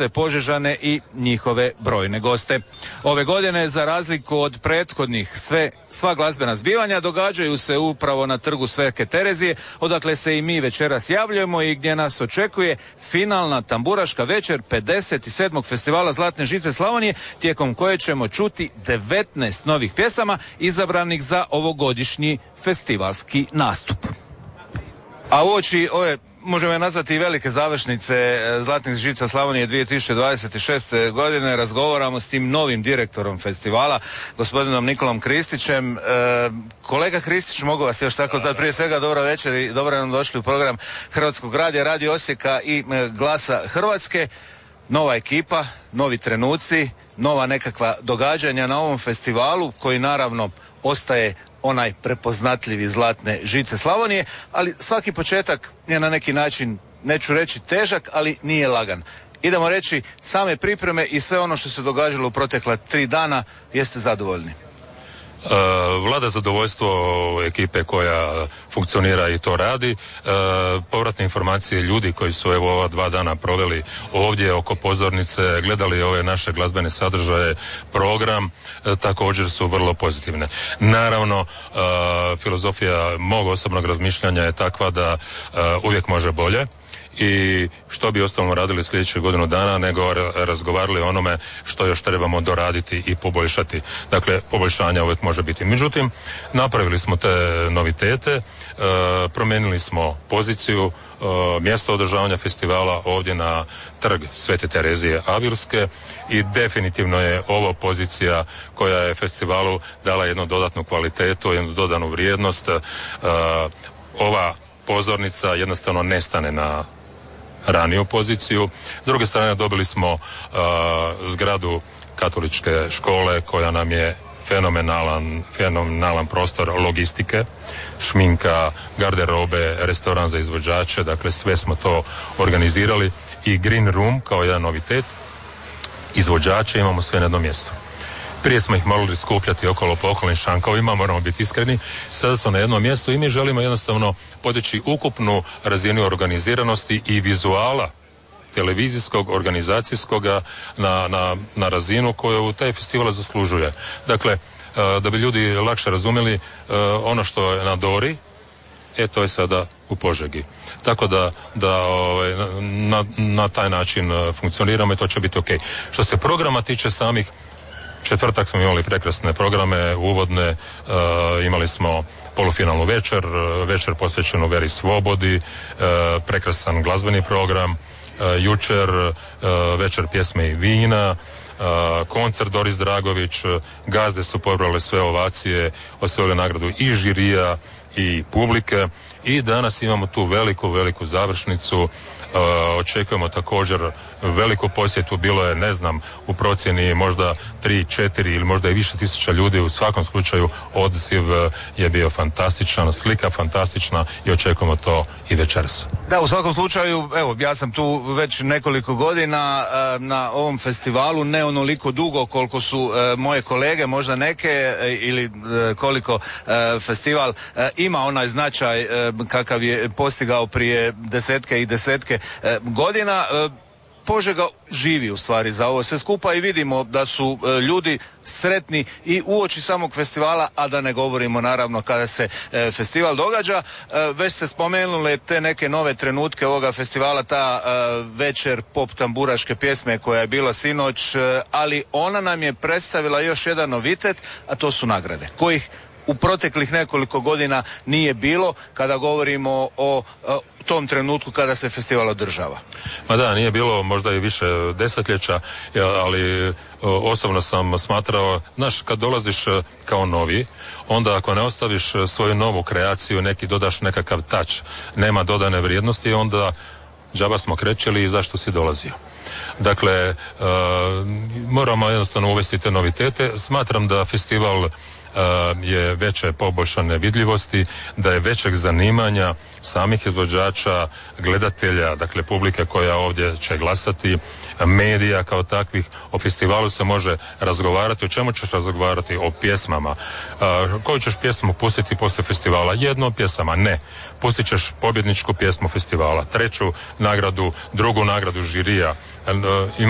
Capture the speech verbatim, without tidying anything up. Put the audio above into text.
sve Požežane i njihove brojne goste. Ove godine, za razliku od prethodnih, sve, sva glazbena zbivanja događaju se upravo na trgu Svete Terezije, odakle se i mi večeras javljujemo i gdje nas očekuje finalna tamburaška večer pedeset sedmog Festivala Zlatne žice Slavonije, tijekom koje ćemo čuti devetnaest novih pjesama izabranih za ovogodišnji festivalski nastup. A uoči ove, možemo je nazvati i velike završnice Zlatnih žica Slavonije dvije tisuće dvadeset šeste. godine, razgovaramo s tim novim direktorom festivala, gospodinom Nikolom Kristićem. E, kolega Kristić, mogu vas još tako zvati, prije svega dobro večer i dobro nam došli u program Hrvatskog radija, Radio Osijeka i e, Glasa Hrvatske. Nova ekipa, novi trenuci, nova nekakva događanja na ovom festivalu koji naravno ostaje onaj prepoznatljivi Zlatne žice Slavonije, ali svaki početak je na neki način, neću reći težak, ali nije lagan. Idemo reći, same pripreme i sve ono što se događalo u protekla tri dana, jeste zadovoljni? Uh, vlada zadovoljstvo ekipe koja funkcionira i to radi. Uh, povratne informacije ljudi koji su evo ova dva dana proveli ovdje oko pozornice, gledali ove naše glazbene sadržaje, program, uh, također su vrlo pozitivne. Naravno, uh, filozofija mog osobnog razmišljanja je takva da uh, uvijek može bolje. I što bi ostalno radili sljedeće godinu dana nego razgovarali o onome što još trebamo doraditi i poboljšati. Dakle, poboljšanja uvijek može biti. Međutim, napravili smo te novitete, e, promijenili smo poziciju, e, mjesto održavanja festivala ovdje na trg Svete Terezije Avilske i definitivno je ovo pozicija koja je festivalu dala jednu dodatnu kvalitetu, jednu dodanu vrijednost. E, ova pozornica jednostavno nestane na raniju poziciju. S druge strane dobili smo uh, zgradu katoličke škole koja nam je fenomenalan, fenomenalan prostor logistike, šminka, garderobe, restoran za izvođače, dakle sve smo to organizirali i Green Room kao jedan novitet. Izvođače imamo sve na jednom mjestu. Prije smo ih morali skupljati okolo po okolnim šankovima, moramo biti iskreni. Sada smo na jednom mjestu i mi želimo jednostavno podići ukupnu razinu organiziranosti i vizuala televizijskog, organizacijskog na, na, na razinu koju taj festival zaslužuje. Dakle, da bi ljudi lakše razumjeli, ono što je na Dori, e to je sada u Požegi. Tako da, da ovaj, na, na taj način funkcioniramo i to će biti ok. Što se programa tiče samih, četvrtak smo imali prekrasne programe, uvodne, e, imali smo polufinalnu večer, večer posvećenu Veri Svobodi, e, prekrasan glazbeni program, e, jučer e, večer pjesme i vina, e, koncert Doris Dragović, gazde su pobrale sve ovacije, osvojile nagradu i žirija i publike i danas imamo tu veliku, veliku završnicu. Uh, očekujemo također veliku posjetu, bilo je, ne znam, u procjeni možda tri, četiri ili možda i više tisuća ljudi. U svakom slučaju odziv je bio fantastičan, slika fantastična i očekujemo to i večeras. Da, u svakom slučaju, evo, ja sam tu već nekoliko godina uh, na ovom festivalu, ne onoliko dugo koliko su uh, moje kolege, možda neke, uh, ili uh, koliko uh, festival uh, ima onaj značaj uh, kakav je postigao prije desetke i desetke uh, godina. Uh, Požega živi u stvari za ovo sve skupa i vidimo da su e, ljudi sretni i uoči samog festivala, a da ne govorimo naravno kada se e, festival događa. E, već se spomenule te neke nove trenutke ovoga festivala, ta e, večer pop tamburaške pjesme koja je bila sinoć, e, ali ona nam je predstavila još jedan novitet, a to su nagrade, kojih u proteklih nekoliko godina nije bilo kada govorimo o, o tom trenutku kada se festival održava. Ma da, nije bilo možda i više desetljeća, ali osobno sam smatrao, znaš, kad dolaziš kao novi, onda ako ne ostaviš svoju novu kreaciju, neki dodaš nekakav touch, nema dodane vrijednosti, onda džaba smo krećeli i zašto si dolazio. Dakle, uh, moramo jednostavno uvesti te novitete. Smatram da festival Uh, je veće poboljšane vidljivosti, da je većeg zanimanja samih izvođača, gledatelja, dakle publike koja ovdje će glasati, medija kao takvih. O festivalu se može razgovarati. O čemu ćeš razgovarati? O pjesmama. Uh, koju ćeš pjesmu pustiti poslije festivala? Jednu od pjesama? Ne. Pustit ćeš pobjedničku pjesmu festivala, treću nagradu, drugu nagradu žirija. Uh, ima